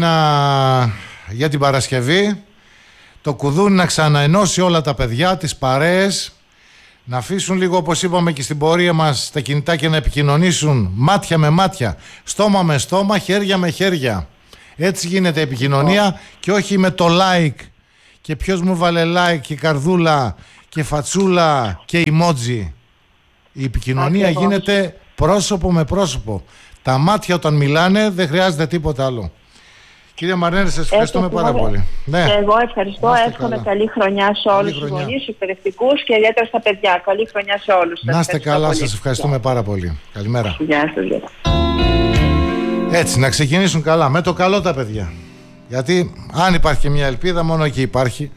για την Παρασκευή. Το κουδούνι να ξαναενώσει όλα τα παιδιά, τις παρέες, να αφήσουν λίγο, όπως είπαμε και στην πορεία μας, τα κινητά και να επικοινωνήσουν μάτια με μάτια, στόμα με στόμα, χέρια με χέρια. Έτσι γίνεται επικοινωνία και όχι με το like και ποιος μου βάλε like και καρδούλα και φατσούλα και emoji. Η επικοινωνία γίνεται πρόσωπο με πρόσωπο. Τα μάτια όταν μιλάνε δεν χρειάζεται τίποτα άλλο. Κυρία Μαρνέρη, σας ευχαριστούμε πάρα πολύ. Ναι. Εγώ ευχαριστώ. Εύχομαι καλή χρονιά σε όλους τους γονείς, τους εκπαιδευτικούς και ιδιαίτερα στα παιδιά. Καλή χρονιά σε όλους. Να είστε καλά, σας ευχαριστούμε πάρα πολύ. Καλημέρα. Γεια σας. Έτσι, να ξεκινήσουν καλά. Με το καλό τα παιδιά. Γιατί αν υπάρχει και μια ελπίδα, μόνο εκεί υπάρχει.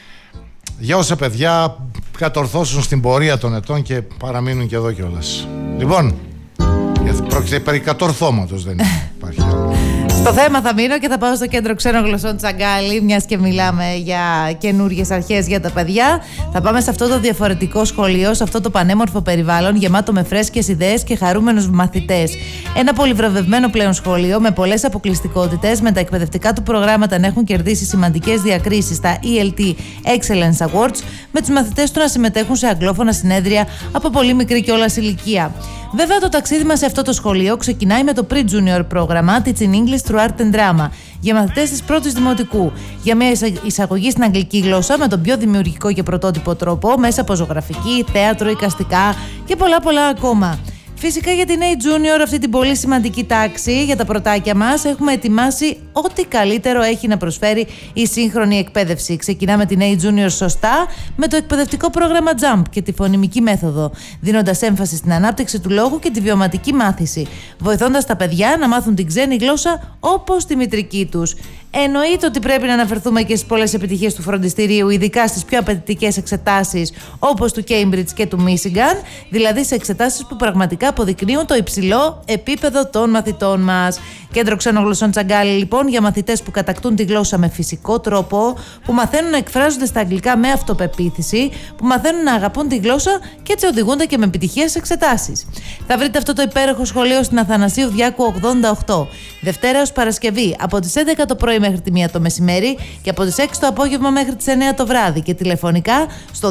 Για όσα παιδιά κατορθώσουν στην πορεία των ετών και παραμείνουν και εδώ κιόλας. Λοιπόν, πρόκειται περί κατορθώματος, δεν υπάρχει άλλο. Στο θέμα θα μείνω και θα πάω στο Κέντρο Ξένων Γλωσσών Τσαγκάλι, μιας και μιλάμε για καινούργιες αρχές για τα παιδιά. Θα πάμε σε αυτό το διαφορετικό σχολείο, σε αυτό το πανέμορφο περιβάλλον γεμάτο με φρέσκες ιδέες και χαρούμενους μαθητές. Ένα πολυβραβευμένο πλέον σχολείο με πολλές αποκλειστικότητες, με τα εκπαιδευτικά του προγράμματα να έχουν κερδίσει σημαντικές διακρίσεις στα ELT Excellence Awards, με τους μαθητές του να συμμετέχουν σε αγγλόφωνα συνέδρια από πολύ μικρή κιόλας ηλικία. Βέβαια, το ταξίδι μας σε αυτό το σχολείο ξεκινάει με το Pre-Junior πρόγραμμα Teaching English through Art and Drama για μαθητές της πρώτης δημοτικού. Για μια εισαγωγή στην αγγλική γλώσσα με τον πιο δημιουργικό και πρωτότυπο τρόπο, μέσα από ζωγραφική, θέατρο, εικαστικά και πολλά ακόμα. Φυσικά για την A-Junior, αυτή την πολύ σημαντική τάξη για τα πρωτάκια μας, έχουμε ετοιμάσει ό,τι καλύτερο έχει να προσφέρει η σύγχρονη εκπαίδευση. Ξεκινάμε την A-Junior σωστά με το εκπαιδευτικό πρόγραμμα JUMP και τη φωνημική μέθοδο, δίνοντας έμφαση στην ανάπτυξη του λόγου και τη βιωματική μάθηση, βοηθώντας τα παιδιά να μάθουν την ξένη γλώσσα όπως τη μητρική τους. Εννοείται ότι πρέπει να αναφερθούμε και στις πολλές επιτυχίες του φροντιστηρίου, ειδικά στις πιο απαιτητικές εξετάσεις όπως του Cambridge και του Michigan, δηλαδή σε εξετάσεις που πραγματικά αποδεικνύουν το υψηλό επίπεδο των μαθητών μας. Κέντρο Ξένων Γλωσσών Τσαγκάλι, λοιπόν, για μαθητές που κατακτούν τη γλώσσα με φυσικό τρόπο, που μαθαίνουν να εκφράζονται στα αγγλικά με αυτοπεποίθηση, που μαθαίνουν να αγαπούν τη γλώσσα και έτσι οδηγούνται και με επιτυχία στις εξετάσεις. Θα βρείτε αυτό το υπέροχο σχολείο στην Αθανασίου Διάκου 88, Δευτέρα ως Παρασκευή, από τις 11 το πρωί μέχρι τη 1 το μεσημέρι και από τις 6 το απόγευμα μέχρι τις 9 το βράδυ και τηλεφωνικά στο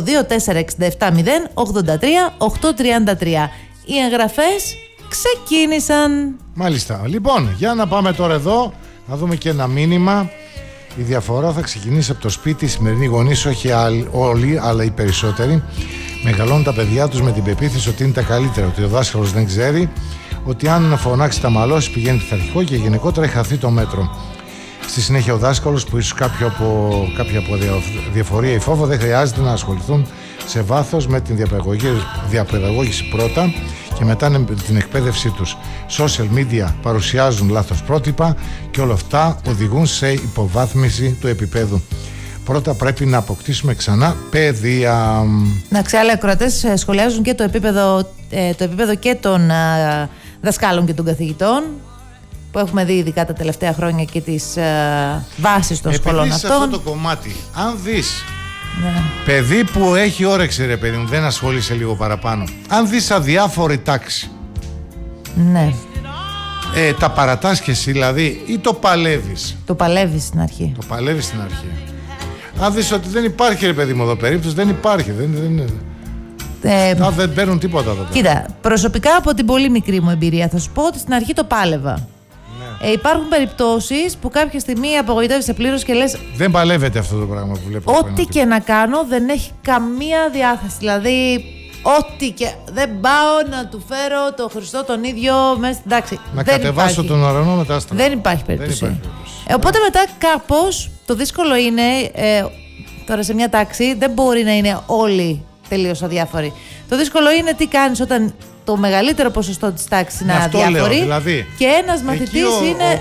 24670 83 833. Οι εγγραφές ξεκίνησαν. Μάλιστα. Λοιπόν, για να πάμε τώρα εδώ να δούμε και ένα μήνυμα. Η διαφορά θα ξεκινήσει από το σπίτι. Οι σημερινοί γονείς, όχι όλοι, αλλά οι περισσότεροι, μεγαλώνουν τα παιδιά τους με την πεποίθηση ότι είναι τα καλύτερα. Ότι ο δάσκαλος δεν ξέρει, ότι αν φωνάξει τα μαλώσει πηγαίνει πειθαρχικό και γενικότερα έχει χαθεί το μέτρο. Στη συνέχεια ο δάσκαλος, που ίσως κάποια από διαφορία ή φόβο, δεν χρειάζεται να ασχοληθούν σε βάθος με την διαπαιδαγώγηση πρώτα και μετά με την εκπαίδευσή τους. Social media παρουσιάζουν λάθος πρότυπα και όλα αυτά οδηγούν σε υποβάθμιση του επίπεδου. Πρώτα πρέπει να αποκτήσουμε ξανά παιδεία. Να άλλοι ακροατές σχολιάζουν και το επίπεδο και των δασκάλων και των καθηγητών, που έχουμε δει ειδικά τα τελευταία χρόνια και τις βάσεις των σχολών αυτών. Σε αυτό το κομμάτι, αν δεις παιδί που έχει όρεξη, ρε παιδί μου, δεν ασχολείσαι λίγο παραπάνω, αν δεις αδιάφορη τάξη, ναι, τα παρατάσκες δηλαδή, ή το παλεύεις? Το παλεύεις στην αρχή. Το παλεύεις στην αρχή. Αν δεις ότι δεν υπάρχει, ρε παιδί μου, εδώ περίπτωση, δεν υπάρχει, δεν παίρνουν τίποτα εδώ. Κοίτα, προσωπικά από την πολύ μικρή μου εμπειρία θα σου πω ότι στην αρχή το πάλευα. Υπάρχουν περιπτώσεις που κάποια στιγμή απογοητεύεσαι πλήρως και λες, δεν παλεύεται αυτό το πράγμα που βλέπω. Ό,τι και να κάνω δεν έχει καμία διάθεση. Δηλαδή, ό,τι και δεν πάω να του φέρω το Χριστό τον ίδιο μέσα. Εντάξει, να κατεβάσω τον ουρανό με τα άστρα. Δεν υπάρχει περίπτωση. Οπότε μετά κάπως το δύσκολο είναι, τώρα σε μια τάξη δεν μπορεί να είναι όλοι τελείως αδιάφοροι. Το δύσκολο είναι τι κάνεις όταν το μεγαλύτερο ποσοστό της τάξης είναι αυτό αδιάφοροι. Λέω, δηλαδή, και ένας μαθητής είναι.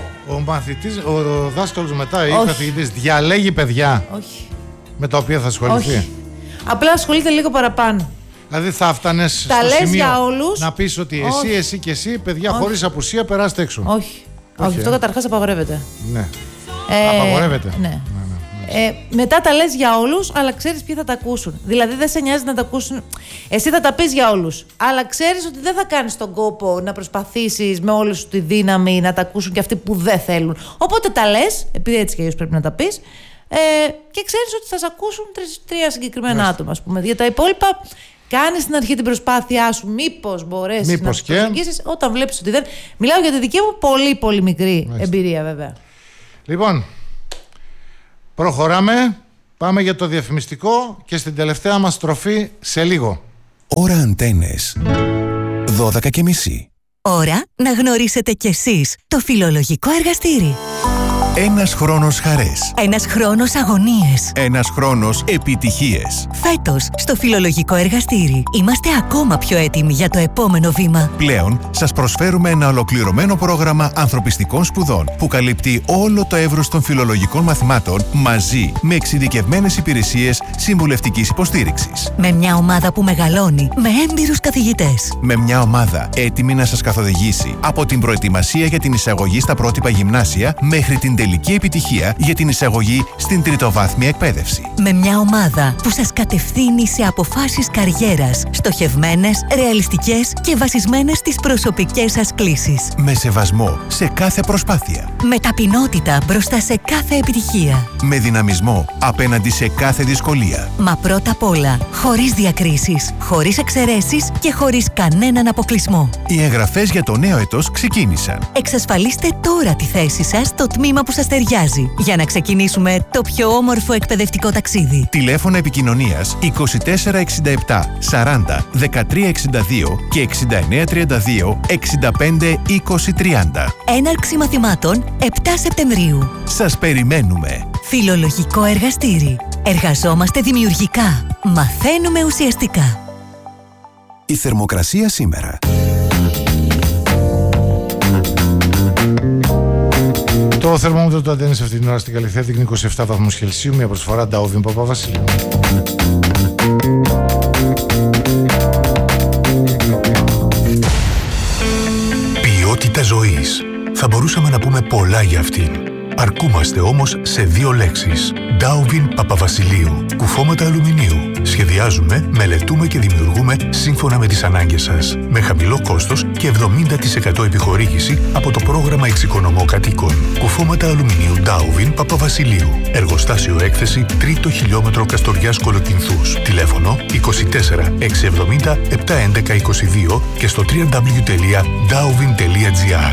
Ο δάσκαλος μετά ή ο καθηγητής διαλέγει παιδιά. Όχι. Με τα οποία θα ασχοληθεί. Όχι. Απλά ασχολείται λίγο παραπάνω. Δηλαδή θα φτάνες στο σημείο για όλους, να πεις ότι εσύ και εσύ, παιδιά, χωρίς απουσία, περάστε έξω. Όχι. Αυτό καταρχάς απαγορεύεται. Ναι. Απαγορεύεται. Ναι. Μετά τα λες για όλους, αλλά ξέρεις ποιοι θα τα ακούσουν. Δηλαδή δεν σε νοιάζει να τα ακούσουν. Εσύ θα τα πεις για όλους, αλλά ξέρεις ότι δεν θα κάνεις τον κόπο να προσπαθήσεις με όλη σου τη δύναμη να τα ακούσουν και αυτοί που δεν θέλουν. Οπότε τα λες, επειδή έτσι και αλλιώς πρέπει να τα πεις, και ξέρεις ότι θα σε ακούσουν τρία συγκεκριμένα άτομα, ας πούμε. Για τα υπόλοιπα, κάνεις στην αρχή την προσπάθειά σου, μήπως μπορέσεις να τους προσεγγίσεις. Όταν βλέπεις ότι δεν. Μιλάω για τη δική μου πολύ πολύ μικρή εμπειρία, βέβαια. Λοιπόν, προχωράμε. Πάμε για το διαφημιστικό και στην τελευταία μας στροφή σε λίγο. Ώρα Αντένες, 12:30. Ώρα να γνωρίσετε κι εσείς το φιλολογικό εργαστήρι. Ένας χρόνος χαρές. Ένας χρόνος αγωνίες. Ένας χρόνος επιτυχίες. Φέτος, στο φιλολογικό εργαστήρι, είμαστε ακόμα πιο έτοιμοι για το επόμενο βήμα. Πλέον, σας προσφέρουμε ένα ολοκληρωμένο πρόγραμμα ανθρωπιστικών σπουδών που καλύπτει όλο το εύρος των φιλολογικών μαθημάτων μαζί με εξειδικευμένες υπηρεσίες συμβουλευτικής υποστήριξης. Με μια ομάδα που μεγαλώνει με έμπειρους καθηγητές. Με μια ομάδα έτοιμη να σας καθοδηγήσει από την προετοιμασία για την εισαγωγή στα πρότυπα γυμνάσια μέχρι την τελική επιτυχία για την εισαγωγή στην τριτοβάθμια εκπαίδευση. Με μια ομάδα που σας κατευθύνει σε αποφάσεις καριέρας, στοχευμένες, ρεαλιστικές και βασισμένες στις προσωπικές σας κλίσεις. Με σεβασμό σε κάθε προσπάθεια. Με ταπεινότητα μπροστά σε κάθε επιτυχία. Με δυναμισμό απέναντι σε κάθε δυσκολία. Μα πρώτα απ' όλα, χωρίς διακρίσεις, χωρίς εξαιρέσεις και χωρίς κανέναν αποκλεισμό. Οι εγγραφές για το νέο έτος ξεκίνησαν. Εξασφαλίστε τώρα τη θέση σας στο τμήμα που σας ταιριάζει για να ξεκινήσουμε το πιο όμορφο εκπαιδευτικό ταξίδι. Τηλέφωνα επικοινωνίας 2467 40 13 62 και 69 32 65 20 30. Έναρξη μαθημάτων 7 Σεπτεμβρίου. Σας περιμένουμε. Φιλολογικό εργαστήρι. Εργαζόμαστε δημιουργικά. Μαθαίνουμε ουσιαστικά. Η θερμοκρασία σήμερα. Το θερμόμετρο του Αντένης αυτή την ώρα στην Καλυθέα δείχνει 27 βαθμούς Κελσίου, μια προσφορά Ντάουβιν Παπαβασιλείου. Ποιότητα ζωής. Θα μπορούσαμε να πούμε πολλά για αυτήν. Αρκούμαστε όμως σε δύο λέξεις. Ντάουβιν Παπαβασιλείου. Κουφώματα αλουμινίου. Σχεδιάζουμε, μελετούμε και δημιουργούμε σύμφωνα με τις ανάγκες σας. Με χαμηλό κόστος και 70% επιχορήγηση από το πρόγραμμα Εξοικονομώ Κατοίκων. Κουφώματα αλουμινίου Ντάουβιν Παπαβασιλείου. Εργοστάσιο έκθεση 3ο χιλιόμετρο Καστοριάς Κολοκυνθούς. Τηλέφωνο 24 670 711 22 και στο www.dauvin.gr.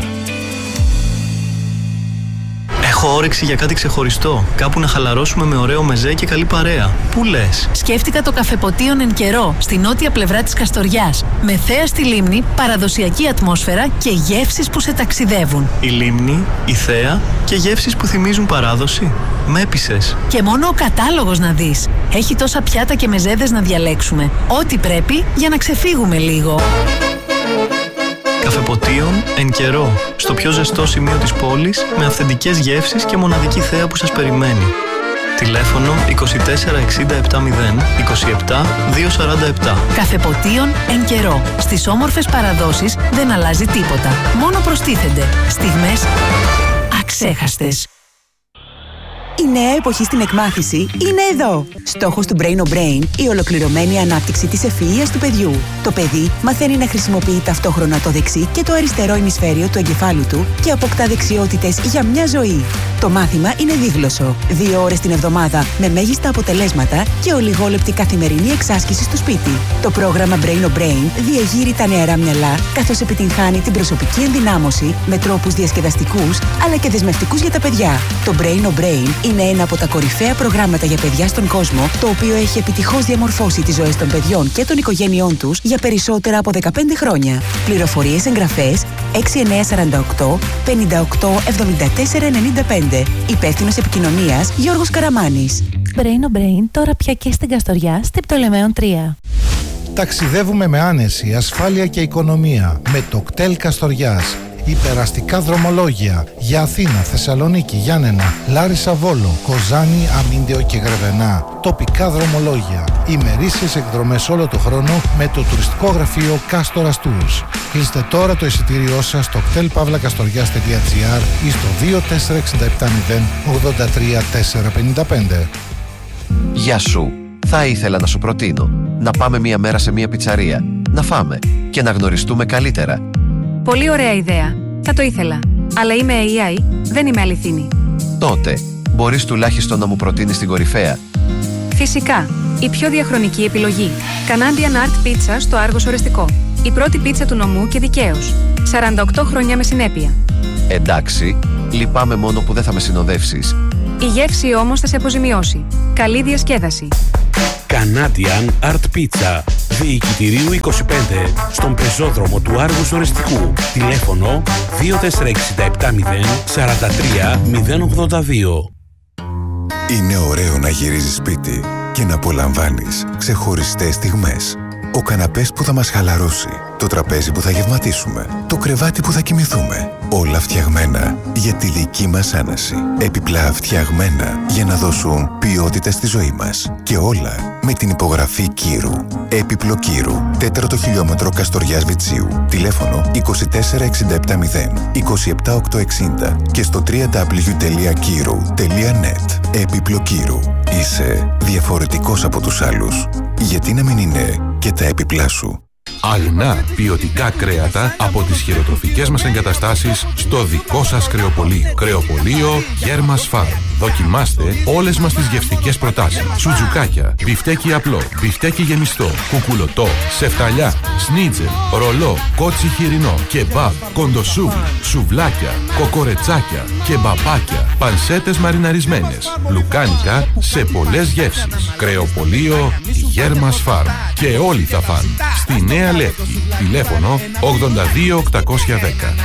Έχω όρεξη για κάτι ξεχωριστό. Κάπου να χαλαρώσουμε με ωραίο μεζέ και καλή παρέα. Πού λες? Σκέφτηκα το Καφεποτίον Εν Καιρό, στη νότια πλευρά της Καστοριάς. Με θέα στη λίμνη, παραδοσιακή ατμόσφαιρα και γεύσεις που σε ταξιδεύουν. Η λίμνη, η θέα και γεύσεις που θυμίζουν παράδοση. Με έπεισες. Και μόνο ο κατάλογος να δεις. Έχει τόσα πιάτα και μεζέδες να διαλέξουμε. Ό,τι πρέπει για να ξεφύγουμε λίγο. Καφεποτίον Εν Καιρό, στο πιο ζεστό σημείο της πόλης, με αυθεντικές γεύσεις και μοναδική θέα που σας περιμένει. Τηλέφωνο 24 60 70 27 247. Καφεποτίον Εν Καιρό. Στις όμορφες παραδόσεις δεν αλλάζει τίποτα. Μόνο προστίθενται στιγμές αξέχαστες. Η νέα εποχή στην εκμάθηση είναι εδώ. Στόχος του Brain on Brain, η ολοκληρωμένη ανάπτυξη της ευφυΐας του παιδιού. Το παιδί μαθαίνει να χρησιμοποιεί ταυτόχρονα το δεξί και το αριστερό ημισφαίριο του εγκεφάλου του και αποκτά δεξιότητες για μια ζωή. Το μάθημα είναι δίγλωσσο. 2 ώρες την εβδομάδα με μέγιστα αποτελέσματα και ολιγόλεπτη καθημερινή εξάσκηση στο σπίτι. Το πρόγραμμα Brain on Brain διεγείρει τα νεαρά μυαλά, καθώς επιτυγχάνει την προσωπική ενδυνάμωση με τρόπους διασκεδαστικούς αλλά και δεσμευτικούς για τα παιδιά. Το Brain on Brain είναι ένα από τα κορυφαία προγράμματα για παιδιά στον κόσμο, το οποίο έχει επιτυχώς διαμορφώσει τις ζωές των παιδιών και των οικογένειών τους για περισσότερα από 15 χρόνια. Πληροφορίες, εγγραφές 6948 58 74 95. Υπεύθυνος επικοινωνίας Γιώργος Καραμάνης. Brain on Brain τώρα πια και στην Καστοριά, στην Πτολεμαίων 3. Ταξιδεύουμε με άνεση, ασφάλεια και οικονομία με το κτέλ Καστοριάς. Υπεραστικά δρομολόγια για Αθήνα, Θεσσαλονίκη, Γιάννενα, Λάρισα, Βόλο, Κοζάνη, Αμίντεο και Γρεβενά. Τοπικά δρομολόγια. Ημερήσιες εκδρομές όλο το χρόνο με το τουριστικό γραφείο Κάστορας Tours. Κλείστε τώρα το εισιτήριό σας στο ktelpavlakastorias.gr ή στο 24670 83455. Γεια σου. Θα ήθελα να σου προτείνω να πάμε μία μέρα σε μία πιτσαρία, να φάμε και να γνωριστούμε καλύτερα. Πολύ ωραία ιδέα. Θα το ήθελα. Αλλά είμαι AI, δεν είμαι αληθινή. Τότε, μπορείς τουλάχιστον να μου προτείνεις την κορυφαία. Φυσικά. Η πιο διαχρονική επιλογή. Canadian Art Pizza στο Άργος Ορεστικό. Η πρώτη πίτσα του νομού και δικαίως. 48 χρόνια με συνέπεια. Εντάξει, λυπάμαι μόνο που δεν θα με συνοδεύσεις. Η γεύση όμως θα σε αποζημιώσει. Καλή διασκέδαση. Canadian Art Pizza. Διοικητηρίου 25 στον πεζόδρομο του Άργους Ορεστικού. Τηλέφωνο 24670 43 082. Είναι ωραίο να γυρίζεις σπίτι και να απολαμβάνεις ξεχωριστές στιγμές. Ο καναπές που θα μας χαλαρώσει, το τραπέζι που θα γευματίσουμε, το κρεβάτι που θα κοιμηθούμε. Όλα φτιαγμένα για τη δική μας άνεση. Επιπλά φτιαγμένα για να δώσουν ποιότητα στη ζωή μας. Και όλα με την υπογραφή Κύρου. Έπιπλο Κύρου. 4ο χιλιόμετρο Καστοριάς Βιτσίου. Τηλέφωνο 24670 27860 και στο www.kiru.net. Έπιπλο Κύρου. Είσαι διαφορετικός από τους άλλους. Γιατί να μην είναι και τα έπιπλά σου. Αγνά ποιοτικά κρέατα από τις χειροτροφικές μας εγκαταστάσεις στο δικό σας κρεοπωλείο. Κρεοπωλείο Γέρμας Φαρμ. Δοκιμάστε όλες μας τις γευστικές προτάσεις. Σουτζουκάκια, μπιφτέκι απλό, μπιφτέκι γεμιστό, κουκουλωτό, σεφταλιά, σνίτζελ, ρολό, κότσι χοιρινό, κεμπάμπ, κοντοσούβλι, σουβλάκια, κοκορετσάκια, κεμπαπάκια, πανσέτες μαριναρισμένες, λουκάνικα σε πολλές γεύσεις. Κρεοπωλείο Γέρμας Φαρμ. Και όλοι θα φαν. Στη Νέα Λεύκη. Τηλέφωνο 82810.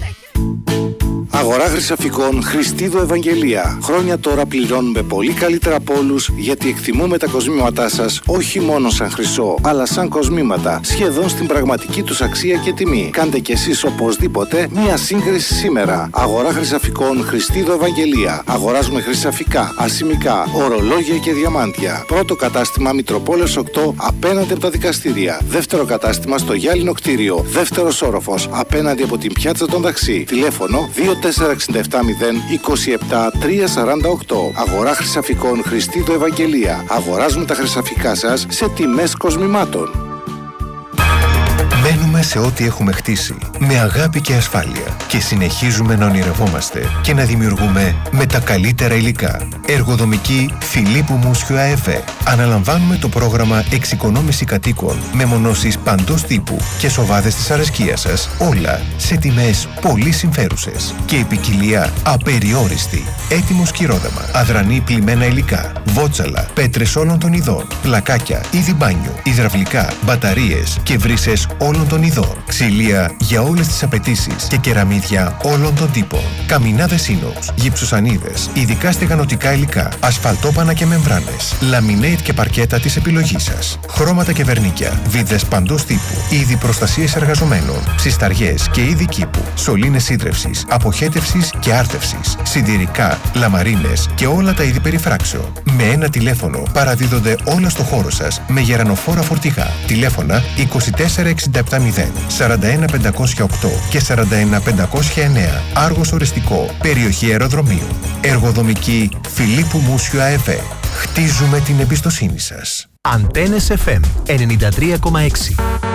Αγορά Χρυσαφικών Χριστίδο Ευαγγελία. Χρόνια τώρα πληρώνουμε πολύ καλύτερα από όλους, γιατί εκτιμούμε τα κοσμήματά σας όχι μόνο σαν χρυσό, αλλά σαν κοσμήματα, σχεδόν στην πραγματική τους αξία και τιμή. Κάντε κι εσείς οπωσδήποτε μία σύγκριση σήμερα. Αγορά Χρυσαφικών Χριστίδο Ευαγγελία. Αγοράζουμε χρυσαφικά, ασημικά, ορολόγια και διαμάντια. Πρώτο κατάστημα Μητροπόλεως 8 απέναντι από τα δικαστήρια. Δεύτερο κατάστημα στο Γυάλινο κτίριο. Δεύτερος όροφος απέναντι από την πιάτσα των Ταξί. Τηλέφωνο 24670 27 348. Αγορά Χρυσαφικών Χριστίδο Ευαγγελία. Αγοράζουμε τα χρυσαφικά σας σε τιμές κοσμημάτων. Μένουμε σε ό,τι έχουμε χτίσει, με αγάπη και ασφάλεια, και συνεχίζουμε να ονειρευόμαστε και να δημιουργούμε με τα καλύτερα υλικά. Εργοδομική Φιλίππου Μούσιου ΑΕΒ. Αναλαμβάνουμε το πρόγραμμα εξοικονόμηση κατοίκων με μονώσεις παντός τύπου και σοβάδες της αρεσκίας σας, όλα σε τιμές πολύ συμφέρουσες και ποικιλία απεριόριστη. Έτοιμο σκυρόδεμα, αδρανή πλημμένα υλικά, βότσαλα, πέτρες όλων των ειδών, πλακάκια, είδη μπάνιου, υδραυλικά, μπαταρίες και βρύσες όλων των ειδών, ξυλία για όλες τις απαιτήσεις και κεραμίδια όλων των τύπων, καμινάδες ίνοξ, γυψοσανίδες, ειδικά στεγανοτικά υλικά, ασφαλτόπανα και μεμβράνες, λαμινέιτ και παρκέτα της επιλογής σας, χρώματα και βερνίκια, βίδες παντός τύπου, είδη προστασίες εργαζομένων, ψισταριές και είδη κήπου, σωλήνες σύντρευσης, αποχέτευσης και άρτευσης, συντηρικά, λαμαρίνες και όλα τα είδη περιφράξεων. Με ένα τηλέφωνο παραδίδονται όλα στο χώρο σας με γερανοφόρα φορτηγά. Τηλέφωνα 24670 41508 και 41509. Άργος Οριστικό, περιοχή αεροδρομίου. Εργοδομική Φιλίππου Μούσιου ΑΕΒ. Χτίζουμε την εμπιστοσύνη σας. Αντένες FM 93,6.